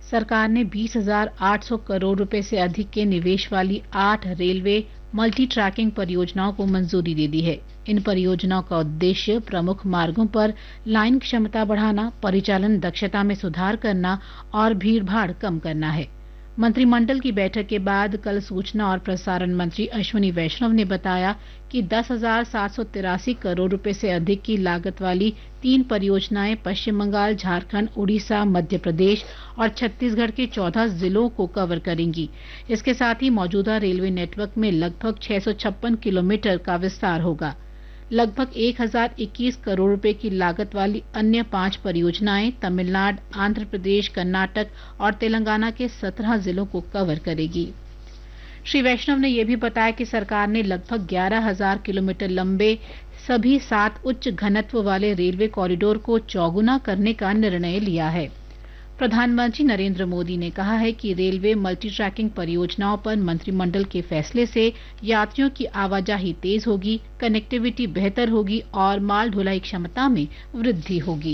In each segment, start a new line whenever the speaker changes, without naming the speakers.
सरकार ने 20,800 करोड़ रुपए से अधिक के निवेश वाली 8 रेलवे मल्टी ट्रैकिंग परियोजनाओं को मंजूरी दे दी है। इन परियोजनाओं का उद्देश्य प्रमुख मार्गों पर लाइन क्षमता बढ़ाना, परिचालन दक्षता में सुधार करना और भीड़भाड़ कम करना है। मंत्रिमंडल की बैठक के बाद कल सूचना और प्रसारण मंत्री अश्विनी वैष्णव ने बताया कि 10,783 करोड़ रुपए से अधिक की लागत वाली 3 परियोजनाएं पश्चिम बंगाल, झारखंड, उड़ीसा, मध्य प्रदेश और छत्तीसगढ़ के 14 जिलों को कवर करेंगी। इसके साथ ही मौजूदा रेलवे नेटवर्क में लगभग 656 किलोमीटर का विस्तार होगा। लगभग 1,021 करोड़ रुपए की लागत वाली अन्य 5 परियोजनाएं तमिलनाडु, आंध्र प्रदेश, कर्नाटक और तेलंगाना के 17 जिलों को कवर करेगी। श्री वैष्णव ने यह भी बताया कि सरकार ने लगभग 11,000 किलोमीटर लंबे सभी 7 उच्च घनत्व वाले रेलवे कॉरिडोर को चौगुना करने का निर्णय लिया है। प्रधानमंत्री नरेंद्र मोदी ने कहा है कि रेलवे मल्टी ट्रैकिंग परियोजनाओं पर मंत्रिमंडल के फैसले से यात्रियों की आवाजाही तेज होगी, कनेक्टिविटी बेहतर होगी और माल ढुलाई क्षमता में वृद्धि होगी।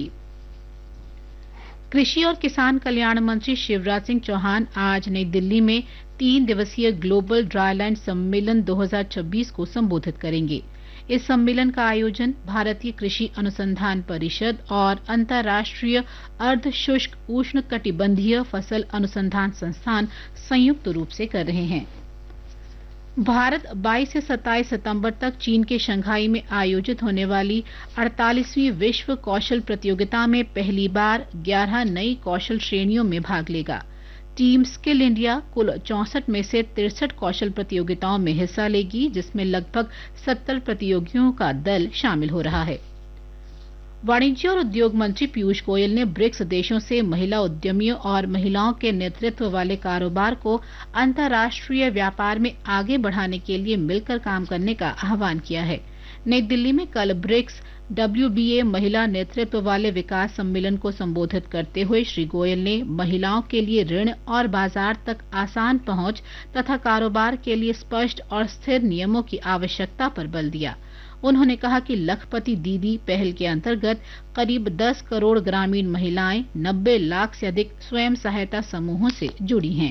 कृषि और किसान कल्याण मंत्री शिवराज सिंह चौहान आज नई दिल्ली में 3 दिवसीय ग्लोबल ड्राईलैंड सम्मेलन 2026 को संबोधित करेंगे। इस सम्मेलन का आयोजन भारतीय कृषि अनुसंधान परिषद और अंतर्राष्ट्रीय अर्ध शुष्क उष्ण कटिबंधीय फसल अनुसंधान संस्थान संयुक्त रूप से कर रहे हैं। भारत 22 से 27 सितंबर तक चीन के शंघाई में आयोजित होने वाली 48वीं विश्व कौशल प्रतियोगिता में पहली बार 11 नई कौशल श्रेणियों में भाग लेगा। टीम स्किल इंडिया कुल 64 में से 63 कौशल प्रतियोगिताओं में हिस्सा लेगी, जिसमें लगभग 70 प्रतियोगियों का दल शामिल हो रहा है। वाणिज्य और उद्योग मंत्री पीयूष गोयल ने ब्रिक्स देशों से महिला उद्यमियों और महिलाओं के नेतृत्व वाले कारोबार को अंतर्राष्ट्रीय व्यापार में आगे बढ़ाने के लिए मिलकर काम करने का आह्वान किया है। नई दिल्ली में कल ब्रिक्स WBA महिला नेतृत्व वाले विकास सम्मेलन को संबोधित करते हुए श्री गोयल ने महिलाओं के लिए ऋण और बाजार तक आसान पहुंच तथा कारोबार के लिए स्पष्ट और स्थिर नियमों की आवश्यकता पर बल दिया। उन्होंने कहा कि लखपति दीदी पहल के अंतर्गत करीब 10 करोड़ ग्रामीण महिलाएं 90 लाख से अधिक स्वयं सहायता समूहों से जुड़ी हैं।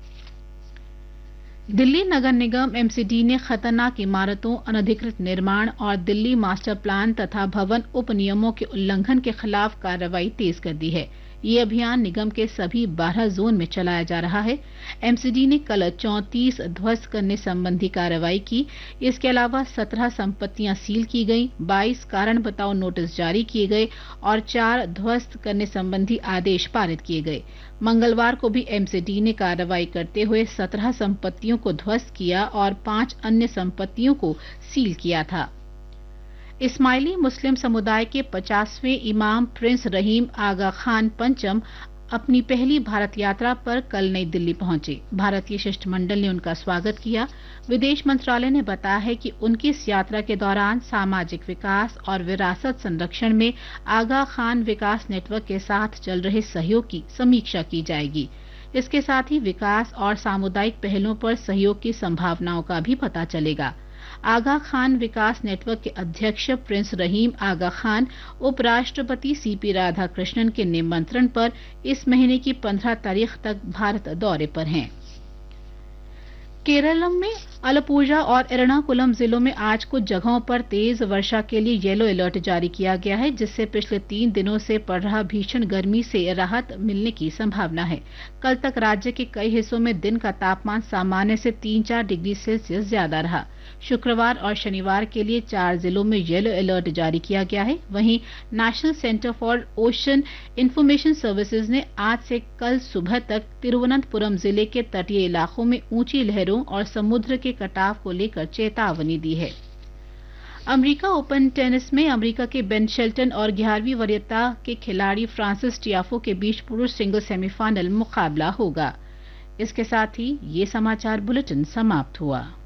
दिल्ली नगर निगम MCD ने खतरनाक इमारतों, अनधिकृत निर्माण और दिल्ली मास्टर प्लान तथा भवन उपनियमों के उल्लंघन के खिलाफ कार्रवाई तेज कर दी है। ये अभियान निगम के सभी 12 जोन में चलाया जा रहा है। MCD ने कल 34 ध्वस्त करने संबंधी कार्रवाई की। इसके अलावा 17 संपत्तियां सील की गई, 22 कारण बताओ नोटिस जारी किए गए और 4 ध्वस्त करने संबंधी आदेश पारित किए गए। मंगलवार को भी MCD ने कार्रवाई करते हुए 17 संपत्तियों को ध्वस्त किया और 5 अन्य संपत्तियों को सील किया था। इस्माइली मुस्लिम समुदाय के 50वें इमाम प्रिंस रहीम आगा खान पंचम अपनी पहली भारत यात्रा पर कल नई दिल्ली पहुंचे। भारतीय शिष्टमंडल ने उनका स्वागत किया। विदेश मंत्रालय ने बताया है कि उनकी इस यात्रा के दौरान सामाजिक विकास और विरासत संरक्षण में आगा खान विकास नेटवर्क के साथ चल रहे सहयोग की समीक्षा की जाएगी। इसके साथ ही विकास और सामुदायिक पहलों पर सहयोग की संभावनाओं का भी पता चलेगा। आगा खान विकास नेटवर्क के अध्यक्ष प्रिंस रहीम आगा खान उपराष्ट्रपति CP राधाकृष्णन के निमंत्रण पर इस महीने की 15 तारीख तक भारत दौरे पर हैं। केरलम में अलपुझा और एर्नाकुलम जिलों में आज कुछ जगहों पर तेज वर्षा के लिए येलो अलर्ट जारी किया गया है, जिससे पिछले 3 दिनों से पड़ रहा भीषण गर्मी से राहत मिलने की संभावना है। कल तक राज्य के कई हिस्सों में दिन का तापमान सामान्य से 3-4 डिग्री सेल्सियस ज्यादा रहा। शुक्रवार और शनिवार के लिए 4 जिलों में येलो अलर्ट जारी किया गया है। वहीं national centre for ocean information services ने आज से कल सुबह तक तिरुवनंतपुरम जिले के तटीय इलाकों में ऊंची लहरों और समुद्र के कटाव को लेकर चेतावनी दी है। अमेरिका ओपन टेनिस में अमेरिका के बेन शेल्टन और 11वीं वरीयता के खिलाड़ी फ्रांसिस टियाफो के बीच पुरुष सिंगल सेमीफाइनल मुकाबला होगा। इसके साथ ही ये समाचार बुलेटिन समाप्त हुआ।